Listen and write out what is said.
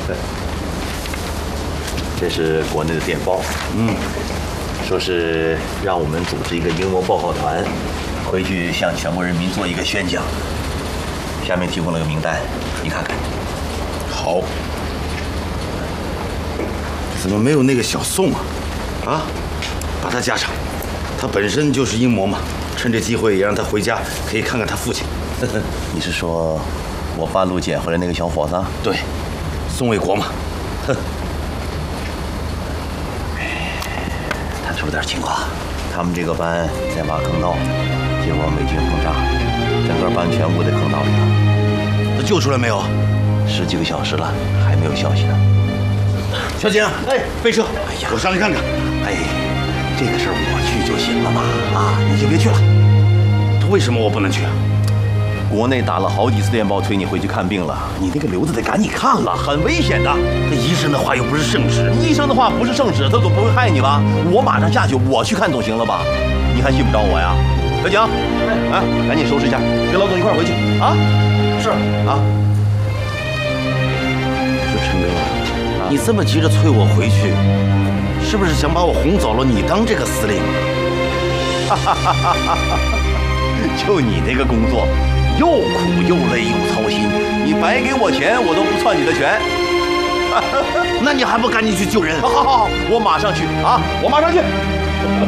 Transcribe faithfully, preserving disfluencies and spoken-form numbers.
这是国内的电报，嗯，说是让我们组织一个英模报告团，回去向全国人民做一个宣讲。下面提供了个名单，你看看。 好。怎么没有那个小宋啊？啊，把他加上，他本身就是英模嘛，趁这机会也让他回家可以看看他父亲。 你是说我半路捡回来那个小伙子？ 对，宋卫国嘛。哼。 他出了点情况，他们这个班在挖坑道，结果美军轰炸，整个班全部在坑道里了。 他救出来没有？ 十几个小时了，还没有消息呢。 小景，哎，备车，哎呀，我上去看看。 哎，这个事儿我去就行了嘛，啊，你就别去了。 为什么我不能去啊？ 国内打了好几次电报催你回去看病了，你那个瘤子得赶紧看了，很危险的。 那医生的话又不是圣旨， 医生的话不是圣旨，他总不会害你吧？我马上下去，我去看总行了吧？你还信不着我呀？小景，哎，啊，赶紧收拾一下，跟老总一块回去啊。 是啊。 说陈哥。你这么急着催我回去，是不是想把我轰走了？你当这个司令？ 就你那个工作，又苦又累又操心，你白给我钱，我都不篡你的权。 那你还不赶紧去救人？ 好好好，我马上去啊！我马上去。